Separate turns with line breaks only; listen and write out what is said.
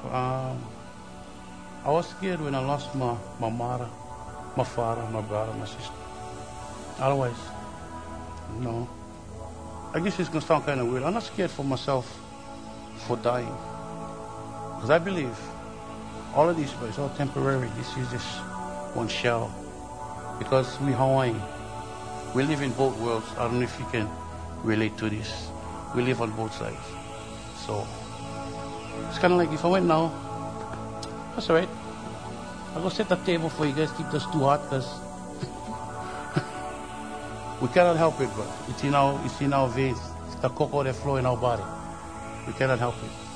I was scared when I lost my mother, my father, my brother, my sister. Otherwise, no. I guess it's gonna sound kind of weird. I'm not scared for myself for dying. Because I believe all of these is all temporary. This is just one shell. Because we Hawaiian, we live in both worlds. I don't know if you can relate to this. We live on both sides. So it's kind of like if I went now, that's all right. I'll go set the table for you guys. Keep this too hot because we cannot help it, but it's in our veins. It's the cocoa that flow in our body. We cannot help it.